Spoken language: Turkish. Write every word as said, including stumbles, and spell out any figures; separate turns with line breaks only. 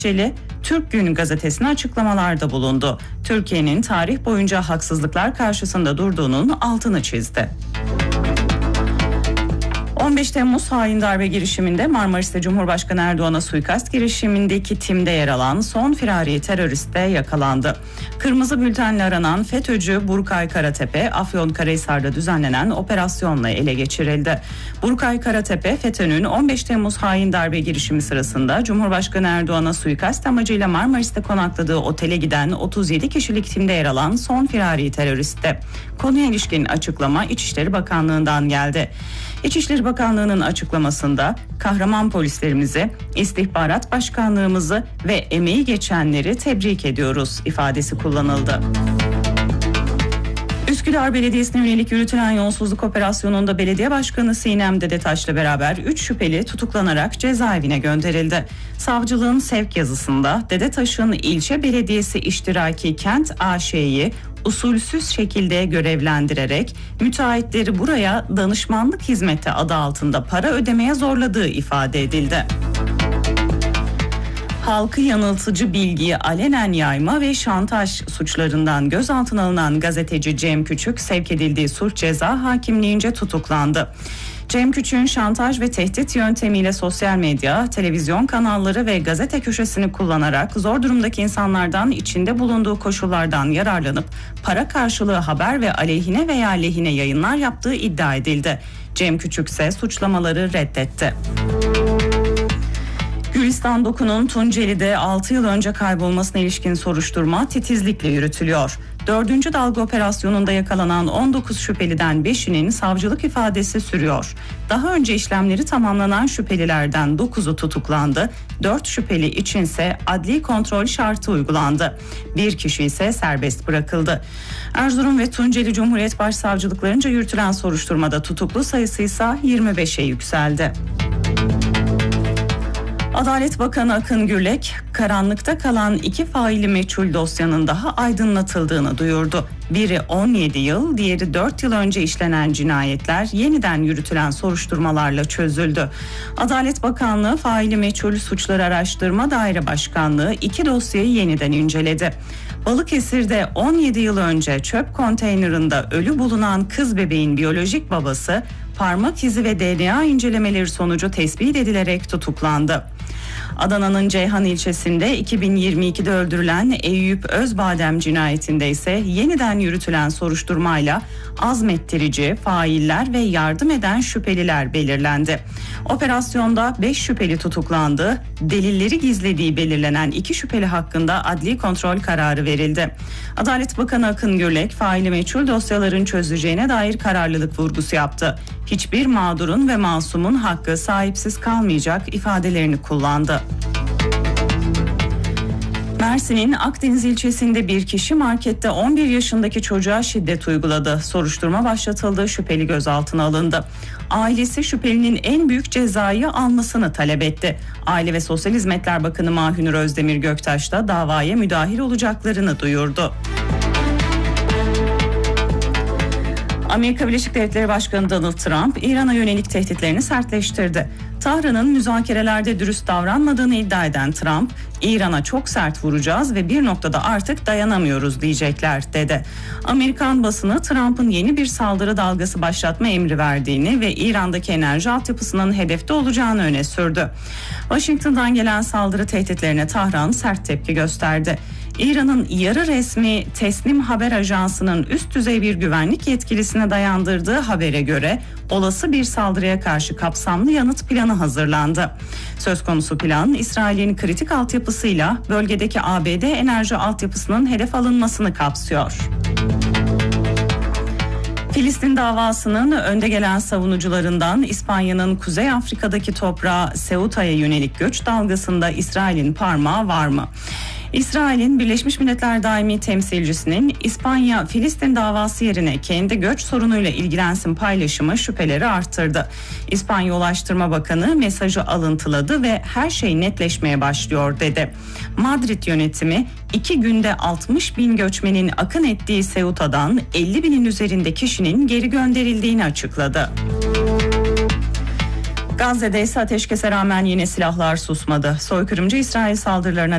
Bahçeli, Türk Gün gazetesine açıklamalarda bulundu. Türkiye'nin tarih boyunca haksızlıklar karşısında durduğunun altını çizdi. on beş Temmuz hain darbe girişiminde Marmaris'te Cumhurbaşkanı Erdoğan'a suikast girişimindeki timde yer alan son firari terörist de yakalandı. Kırmızı bültenle aranan FETÖ'cü Burkay Karatepe, Afyonkarahisar'da düzenlenen operasyonla ele geçirildi. Burkay Karatepe, FETÖ'nün on beş Temmuz hain darbe girişimi sırasında Cumhurbaşkanı Erdoğan'a suikast amacıyla Marmaris'te konakladığı otele giden otuz yedi kişilik timde yer alan son firari teröristti. Konuya ilişkin açıklama İçişleri Bakanlığı'ndan geldi. İçişleri Bakanlığı'nın açıklamasında kahraman polislerimizi, istihbarat başkanlığımızı ve emeği geçenleri tebrik ediyoruz ifadesi kullanıldı. Üsküdar Belediyesi'ne yönelik yürütülen yolsuzluk operasyonunda belediye başkanı Sinem Dedetaş'la beraber üç şüpheli tutuklanarak cezaevine gönderildi. Savcılığın sevk yazısında Dedetaş'ın ilçe belediyesi iştiraki Kent A Ş'yi usulsüz şekilde görevlendirerek müteahhitleri buraya danışmanlık hizmeti adı altında para ödemeye zorladığı ifade edildi. Halkı yanıltıcı bilgiyi alenen yayma ve şantaj suçlarından gözaltına alınan gazeteci Cem Küçük sevk edildiği Suç Ceza Hakimliğince tutuklandı. Cem Küçük'ün şantaj ve tehdit yöntemiyle sosyal medya, televizyon kanalları ve gazete köşesini kullanarak zor durumdaki insanlardan içinde bulunduğu koşullardan yararlanıp para karşılığı haber ve aleyhine veya lehine yayınlar yaptığı iddia edildi. Cem Küçük ise suçlamaları reddetti. Gülistan Doku'nun Tunceli'de altı yıl önce kaybolmasına ilişkin soruşturma titizlikle yürütülüyor. Dördüncü dalga operasyonunda yakalanan on dokuz şüpheliden beşinin savcılık ifadesi sürüyor. Daha önce işlemleri tamamlanan şüphelilerden dokuzu tutuklandı. dört şüpheli içinse adli kontrol şartı uygulandı. Bir kişi ise serbest bırakıldı. Erzurum ve Tunceli Cumhuriyet Başsavcılıklarınca yürütülen soruşturmada tutuklu sayısı ise yirmi beşe yükseldi. Adalet Bakanı Akın Gürlek, karanlıkta kalan iki faili meçhul dosyanın daha aydınlatıldığını duyurdu. Biri on yedi yıl, diğeri dört yıl önce işlenen cinayetler yeniden yürütülen soruşturmalarla çözüldü. Adalet Bakanlığı Faili Meçhul Suçlar Araştırma Daire Başkanlığı iki dosyayı yeniden inceledi. Balıkesir'de on yedi yıl önce çöp konteynerında ölü bulunan kız bebeğin biyolojik babası parmak izi ve D N A incelemeleri sonucu tespit edilerek tutuklandı. Adana'nın Ceyhan ilçesinde iki bin yirmi ikide öldürülen Eyüp Özbadem cinayetinde ise yeniden yürütülen soruşturmayla azmettirici, failler ve yardım eden şüpheliler belirlendi. Operasyonda beş şüpheli tutuklandı. Delilleri gizlediği belirlenen iki şüpheli hakkında adli kontrol kararı verildi. Adalet Bakanı Akın Gürlek, faili meçhul dosyaların çözüleceğine dair kararlılık vurgusu yaptı. Hiçbir mağdurun ve masumun hakkı sahipsiz kalmayacak ifadelerini kullandı. Mersin'in Akdeniz ilçesinde bir kişi markette on bir yaşındaki çocuğa şiddet uyguladı. Soruşturma başlatıldı, şüpheli gözaltına alındı. Ailesi şüphelinin en büyük cezayı almasını talep etti. Aile ve Sosyal Hizmetler Bakanı Mahünür Özdemir Göktaş da davaya müdahil olacaklarını duyurdu. Amerika Birleşik Devletleri Başkanı Donald Trump, İran'a yönelik tehditlerini sertleştirdi. Tahran'ın müzakerelerde dürüst davranmadığını iddia eden Trump, İran'a çok sert vuracağız ve bir noktada artık dayanamıyoruz diyecekler dedi. Amerikan basını Trump'ın yeni bir saldırı dalgası başlatma emri verdiğini ve İran'daki enerji altyapısının hedefte olacağını öne sürdü. Washington'dan gelen saldırı tehditlerine Tahran sert tepki gösterdi. İran'ın yarı resmi Tesnim Haber Ajansı'nın üst düzey bir güvenlik yetkilisine dayandırdığı habere göre olası bir saldırıya karşı kapsamlı yanıt planı hazırlandı. Söz konusu plan, İsrail'in kritik altyapısıyla bölgedeki A B D enerji altyapısının hedef alınmasını kapsıyor. Filistin davasının önde gelen savunucularından İspanya'nın Kuzey Afrika'daki toprağı Ceuta'ya yönelik göç dalgasında İsrail'in parmağı var mı? İsrail'in Birleşmiş Milletler Daimi Temsilcisinin İspanya-Filistin davası yerine kendi göç sorunuyla ilgilensin paylaşımı şüpheleri arttırdı. İspanya Ulaştırma Bakanı mesajı alıntıladı ve her şey netleşmeye başlıyor dedi. Madrid yönetimi iki günde altmış bin göçmenin akın ettiği Ceuta'dan elli binin üzerinde kişinin geri gönderildiğini açıkladı. Gazze'de ise ateşkese rağmen yine silahlar susmadı. Soykırımcı İsrail saldırılarına